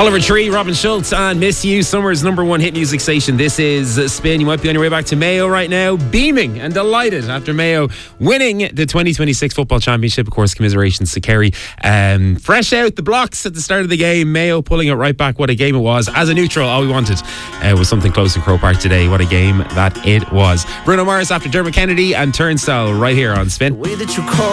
Oliver Tree, Robin Schultz, and Miss You, Summer's number one hit music station. This is Spin. You might be on your way back to Mayo right now, beaming and delighted after Mayo winning the 2026 Football Championship. Of course, commiserations to Kerry. Fresh out the blocks at the start of the game, Mayo pulling it right back. What a game it was. As a neutral, all we wanted was something close to Croke Park today. What a game that it was. Bruno Mars after Dermot Kennedy and Turnstile right here on Spin. The way that you call